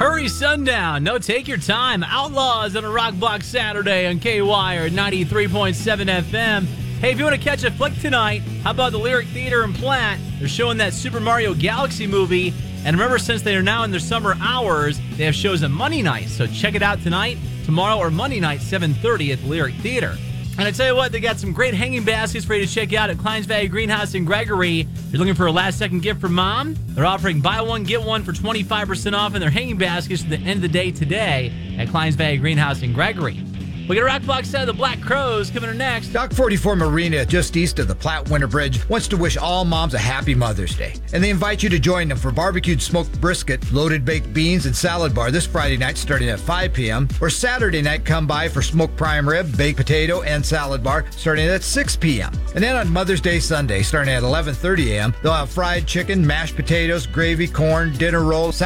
Hurry sundown. No, take your time. Outlaws on a Rock Block Saturday on KWire 93.7 FM. Hey, if you want to catch a flick tonight, how about the Lyric Theater in Platte? They're showing that Super Mario Galaxy movie. And remember, since they are now in their summer hours, they have shows on Monday nights. So check it out tonight, tomorrow, or Monday night, 7:30 at the Lyric Theater. And I tell you what, they got some great hanging baskets for you to check out at Kleins Valley Greenhouse in Gregory. If you're looking for a last-second gift for mom, they're offering buy one, get one for 25% off in their hanging baskets to the end of the day today at Kleins Valley Greenhouse in Gregory. We got a Rock Block set of the Black Crows coming up next. Dock 44 Marina, just east of the Platte Winter Bridge, wants to wish all moms a happy Mother's Day. And they invite you to join them for barbecued smoked brisket, loaded baked beans, and salad bar this Friday night starting at 5 p.m. Or Saturday night, come by for smoked prime rib, baked potato, and salad bar starting at 6 p.m. And then on Mother's Day Sunday, starting at 11:30 a.m., they'll have fried chicken, mashed potatoes, gravy, corn, dinner rolls,